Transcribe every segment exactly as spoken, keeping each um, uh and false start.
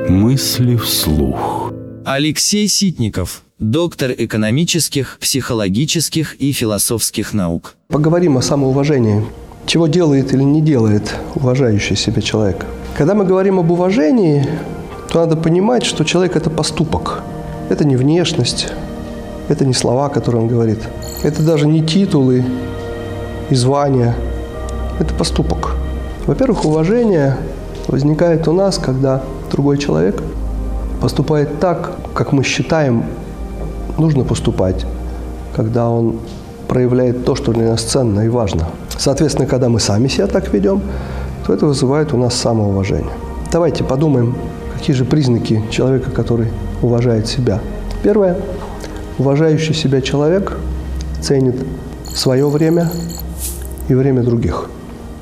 Мысли вслух. Алексей Ситников, доктор экономических, психологических и философских наук. Поговорим о самоуважении. Чего делает или не делает уважающий себя человек? Когда мы говорим об уважении, то надо понимать, что человек – это поступок. Это не внешность, это не слова, которые он говорит. Это даже не титулы и звания. Это поступок. Во-первых, уважение возникает у нас, когда другой человек поступает так, как мы считаем нужно поступать, когда он проявляет то, что для нас ценно и важно. Соответственно, когда мы сами себя так ведем, то это вызывает у нас самоуважение. Давайте подумаем, какие же признаки человека, который уважает себя. Первое. Уважающий себя человек ценит свое время и время других.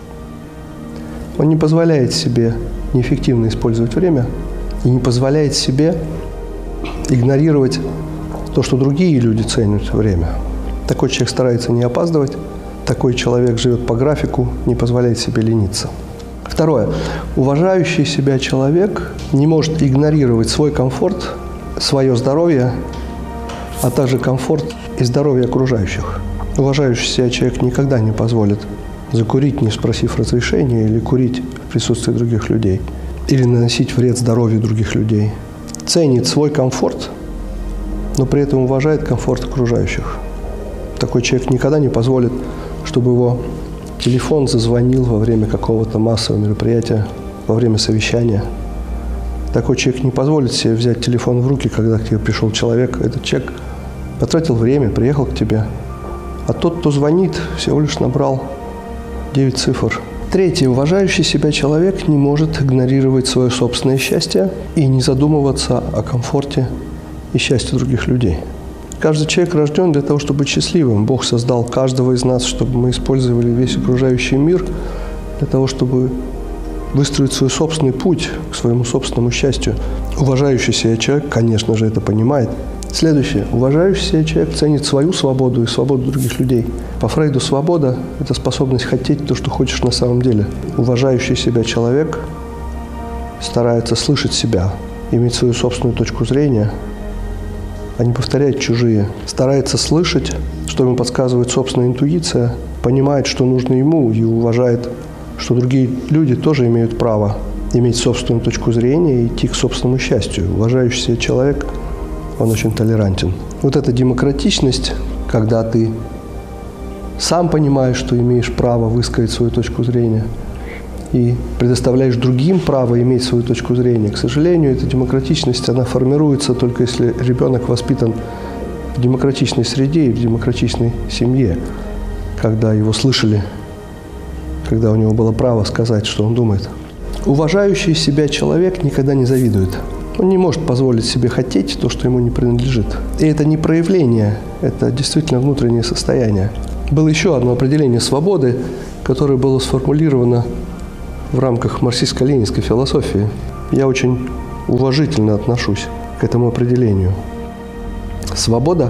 Он не позволяет себе неэффективно использовать время и не позволяет себе игнорировать то, что другие люди ценят время. Такой человек старается не опаздывать, такой человек живет по графику, не позволяет себе лениться. Второе. Уважающий себя человек не может игнорировать свой комфорт, свое здоровье, а также комфорт и здоровье окружающих. Уважающий себя человек никогда не позволит закурить, не спросив разрешения, или курить в присутствии других людей, или наносить вред здоровью других людей. Ценит свой комфорт, но при этом уважает комфорт окружающих. Такой человек никогда не позволит, чтобы его телефон зазвонил во время какого-то массового мероприятия, во время совещания. Такой человек не позволит себе взять телефон в руки, когда к тебе пришел человек. Этот человек потратил время, приехал к тебе. А тот, кто звонит, всего лишь набрал девять цифр. Третье. Уважающий себя человек не может игнорировать свое собственное счастье и не задумываться о комфорте и счастье других людей. Каждый человек рожден для того, чтобы быть счастливым. Бог создал каждого из нас, чтобы мы использовали весь окружающий мир для того, чтобы выстроить свой собственный путь к своему собственному счастью. Уважающий себя человек, конечно же, это понимает. Следующее. Уважающий себя человек ценит свою свободу и свободу других людей. По Фрейду свобода – это способность хотеть то, что хочешь на самом деле. Уважающий себя человек старается слышать себя, иметь свою собственную точку зрения, а не повторять чужие. Старается слышать, что ему подсказывает собственная интуиция, понимает, что нужно ему, и уважает, что другие люди тоже имеют право иметь собственную точку зрения и идти к собственному счастью. Уважающий себя человек, он очень толерантен. Вот эта демократичность, когда ты сам понимаешь, что имеешь право высказать свою точку зрения, и предоставляешь другим право иметь свою точку зрения. К сожалению, эта демократичность, она формируется только если ребенок воспитан в демократичной среде и в демократичной семье, когда его слышали, когда у него было право сказать, что он думает. Уважающий себя человек никогда не завидует. Он не может позволить себе хотеть то, что ему не принадлежит. И это не проявление, это действительно внутреннее состояние. Было еще одно определение свободы, которое было сформулировано в рамках марксистско-ленинской философии. Я очень уважительно отношусь к этому определению. Свобода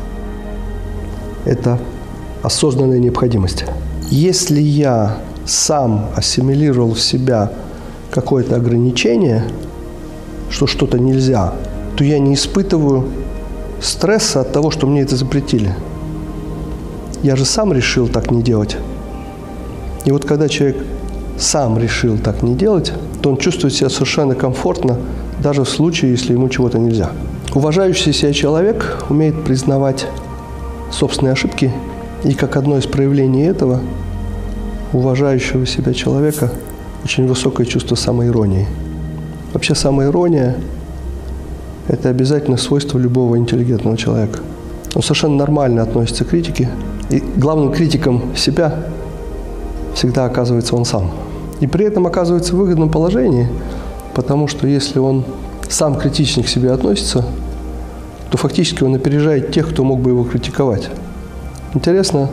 – это осознанная необходимость. Если я сам ассимилировал в себя какое-то ограничение, что что-то нельзя, то я не испытываю стресса от того, что мне это запретили. Я же сам решил так не делать. И вот когда человек сам решил так не делать, то он чувствует себя совершенно комфортно, даже в случае, если ему чего-то нельзя. Уважающий себя человек умеет признавать собственные ошибки, и как одно из проявлений этого, уважающего себя человека, очень высокое чувство самоиронии. Вообще самоирония – это обязательно свойство любого интеллигентного человека. Он совершенно нормально относится к критике, и главным критиком себя всегда оказывается он сам. И при этом оказывается в выгодном положении, потому что если он сам критично к себе относится, то фактически он опережает тех, кто мог бы его критиковать. Интересно,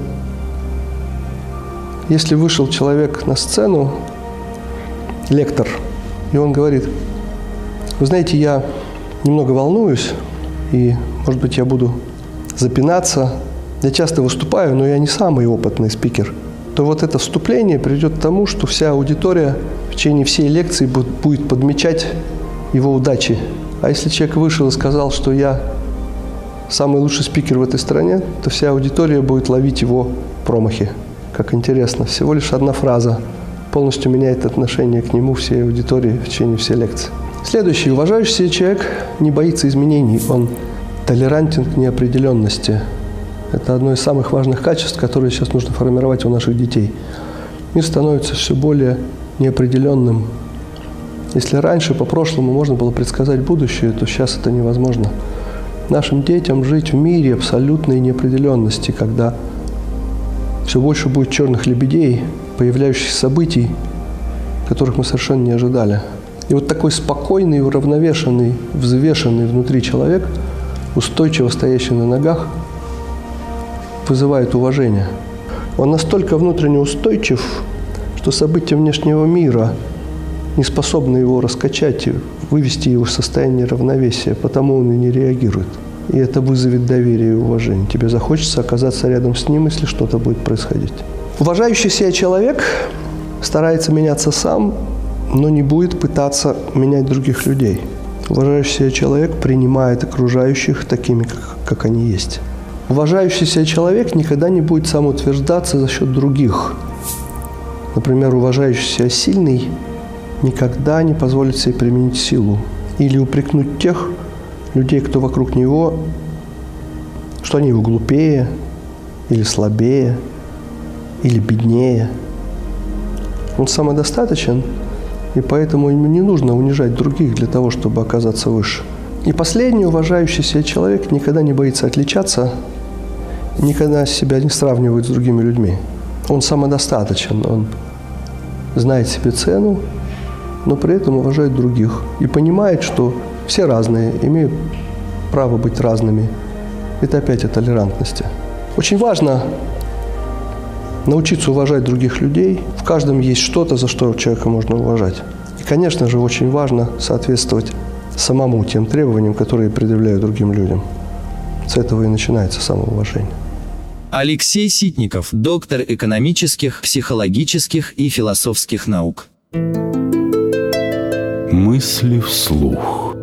если вышел человек на сцену, лектор, и он говорит: вы знаете, я немного волнуюсь, и, может быть, я буду запинаться, я часто выступаю, но я не самый опытный спикер, то вот это вступление приведет к тому, что вся аудитория в течение всей лекции будет подмечать его удачи. А если человек вышел и сказал, что я самый лучший спикер в этой стране, то вся аудитория будет ловить его промахи. Как интересно, всего лишь одна фраза полностью меняет отношение к нему всей аудитории в течение всей лекции. Следующий. Уважающий себя человек не боится изменений, он толерантен к неопределенности. Это одно из самых важных качеств, которые сейчас нужно формировать у наших детей. Мир становится все более неопределенным. Если раньше, по прошлому, можно было предсказать будущее, то сейчас это невозможно. Нашим детям жить в мире абсолютной неопределенности, когда все больше будет черных лебедей, появляющихся событий, которых мы совершенно не ожидали. И вот такой спокойный, уравновешенный, взвешенный внутри человек, устойчиво стоящий на ногах, вызывает уважение. Он настолько внутренне устойчив, что события внешнего мира не способны его раскачать и вывести его в состояние равновесия, потому он и не реагирует. И это вызовет доверие и уважение. Тебе захочется оказаться рядом с ним, если что-то будет происходить. Уважающий себя человек старается меняться сам, но не будет пытаться менять других людей. Уважающий себя человек принимает окружающих такими, как, как они есть. Уважающий себя человек никогда не будет самоутверждаться за счет других. Например, уважающий себя сильный никогда не позволит себе применить силу или упрекнуть тех людей, кто вокруг него, что они его глупее или слабее или беднее. Он самодостаточен, и поэтому ему не нужно унижать других для того, чтобы оказаться выше. И последний, уважающий себя человек никогда не боится отличаться, никогда себя не сравнивает с другими людьми. Он самодостаточен, он знает себе цену, но при этом уважает других и понимает, что все разные, имеют право быть разными. Это опять о толерантности. Очень важно научиться уважать других людей. В каждом есть что-то, за что человека можно уважать. И, конечно же, очень важно соответствовать самому тем требованиям, которые предъявляют другим людям. С этого и начинается самоуважение. Алексей Ситников, доктор экономических, психологических и философских наук. Мысли вслух.